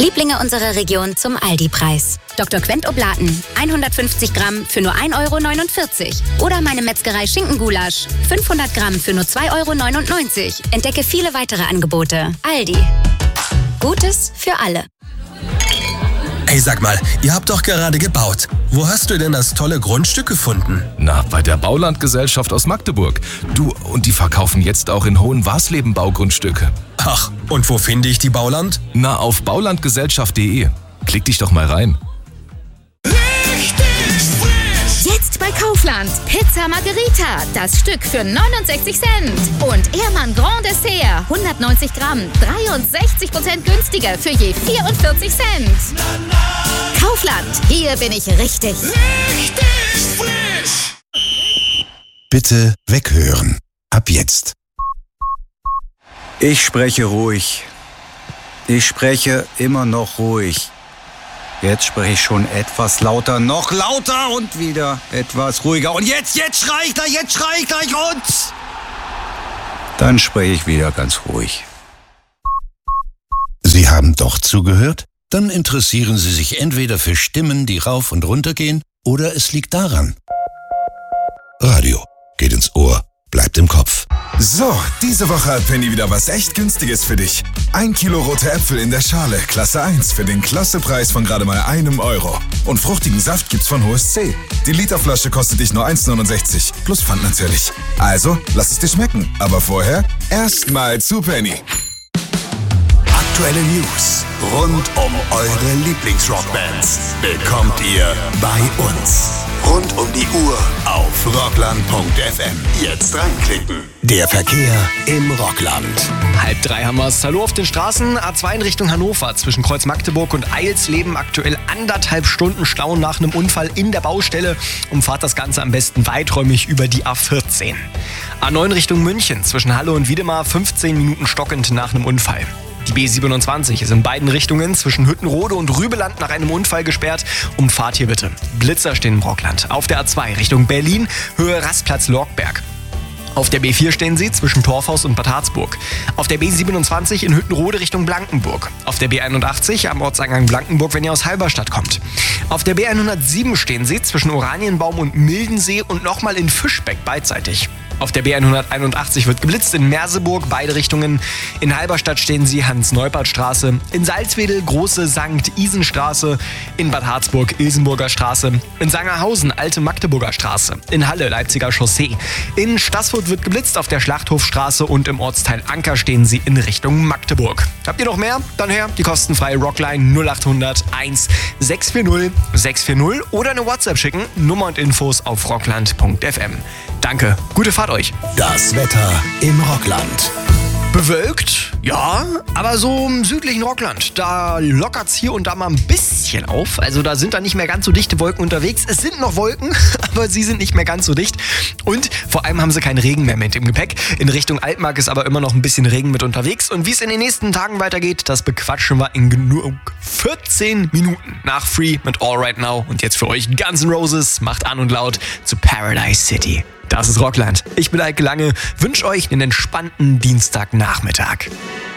Lieblinge unserer Region zum Aldi-Preis. Dr. Quent Oblaten, 150 Gramm für nur 1,49 €. Oder meine Metzgerei Schinkengulasch, 500 Gramm für nur 2,99 €. Entdecke viele weitere Angebote. Aldi. Gutes für alle. Ey, sag mal, ihr habt doch gerade gebaut. Wo hast du denn das tolle Grundstück gefunden? Na, bei der Baulandgesellschaft aus Magdeburg. Du, und die verkaufen jetzt auch in Hohenwarsleben Baugrundstücke. Ach, und wo finde ich die Bauland? Na, auf baulandgesellschaft.de. Klick dich doch mal rein. Jetzt bei Kaufland. Pizza Margherita, das Stück für 69 Cent. Und Ehrmann Grand Dessert, 190 Gramm, 63% günstiger für je 44 Cent. Kaufland, hier bin ich richtig. Richtig frisch. Bitte weghören. Ab jetzt. Ich spreche ruhig. Ich spreche immer noch ruhig. Jetzt spreche ich schon etwas lauter, noch lauter und wieder etwas ruhiger. Und jetzt schrei ich gleich und... Dann spreche ich wieder ganz ruhig. Sie haben doch zugehört? Dann interessieren Sie sich entweder für Stimmen, die rauf und runter gehen, oder es liegt daran. Radio geht ins Ohr, bleibt im Kopf. So, diese Woche hat Penny wieder was echt Günstiges für dich. 1 Kilo rote Äpfel in der Schale, Klasse 1, für den Klassepreis von gerade mal €1. Und fruchtigen Saft gibt's von Hohes C. Die Literflasche kostet dich nur 1,69, plus Pfand natürlich. Also, lass es dir schmecken. Aber vorher erstmal zu Penny. Aktuelle News rund um eure Lieblingsrockbands bekommt ihr bei uns. Rund um die Uhr auf rockland.fm. Jetzt reinklicken. Der Verkehr im Rockland. 2:30 haben wir's. Hallo auf den Straßen. A2 in Richtung Hannover. Zwischen Kreuz Magdeburg und Eilsleben aktuell 1,5 Stunden Stau nach einem Unfall in der Baustelle. Umfahrt das Ganze am besten weiträumig über die A14. A9 Richtung München. Zwischen Halle und Wiedemar 15 Minuten stockend nach einem Unfall. Die B27 ist in beiden Richtungen zwischen Hüttenrode und Rübeland nach einem Unfall gesperrt. Umfahrt hier bitte. Blitzer stehen im Rockland. Auf der A2 Richtung Berlin, Höhe Rastplatz Lorkberg. Auf der B4 stehen sie zwischen Torfhaus und Bad Harzburg. Auf der B27 in Hüttenrode Richtung Blankenburg. Auf der B81 am Ortseingang Blankenburg, wenn ihr aus Halberstadt kommt. Auf der B107 stehen sie zwischen Oranienbaum und Mildensee und nochmal in Fischbeck beidseitig. Auf der B181 wird geblitzt in Merseburg, beide Richtungen. In Halberstadt stehen sie Hans-Neupert-Straße. In Salzwedel Große St. Isen-Straße. In Bad Harzburg Ilsenburger Straße. In Sangerhausen Alte Magdeburger Straße. In Halle Leipziger Chaussee. In Staßfurt wird geblitzt auf der Schlachthofstraße und im Ortsteil Anker stehen sie in Richtung Magdeburg. Habt ihr noch mehr? Dann her die kostenfreie Rockline 0800 1640 640 oder eine WhatsApp schicken. Nummer und Infos auf rockland.fm. Danke, gute Fahrt euch. Das Wetter im Rockland. Bewölkt, ja, aber so im südlichen Rockland, da lockert's hier und da mal ein bisschen auf. Also da sind dann nicht mehr ganz so dichte Wolken unterwegs. Es sind noch Wolken, aber sie sind nicht mehr ganz so dicht. Und vor allem haben sie keinen Regen mehr mit im Gepäck. In Richtung Altmark ist aber immer noch ein bisschen Regen mit unterwegs. Und wie es in den nächsten Tagen weitergeht, das bequatschen wir in genug 14 Minuten nach Free mit All Right Now. Und jetzt für euch Guns N' Roses, macht an und laut zu Paradise City. Das ist Rockland. Ich bin Eike Lange, wünsche euch einen entspannten Dienstagnachmittag.